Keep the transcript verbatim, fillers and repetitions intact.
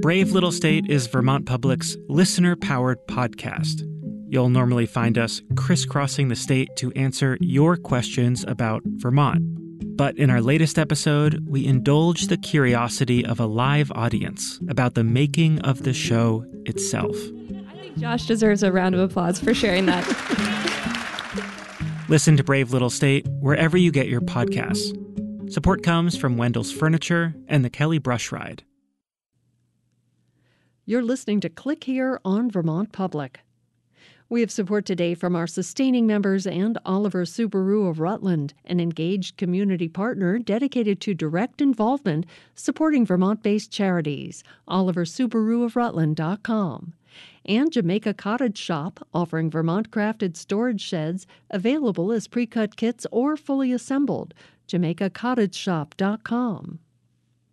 Brave Little State is Vermont Public's listener-powered podcast. You'll normally find us crisscrossing the state to answer your questions about Vermont. But in our latest episode, we indulge the curiosity of a live audience about the making of the show itself. I think Josh deserves a round of applause for sharing that. Listen to Brave Little State wherever you get your podcasts. Support comes from Wendell's Furniture and the Kelly Brush Ride. You're listening to Click Here on Vermont Public. We have support today from our sustaining members and Oliver Subaru of Rutland, an engaged community partner dedicated to direct involvement supporting Vermont-based charities. Oliver Subaru of Rutland dot com. And Jamaica Cottage Shop, offering Vermont-crafted storage sheds available as pre-cut kits or fully assembled. Jamaica Cottage Shop dot com.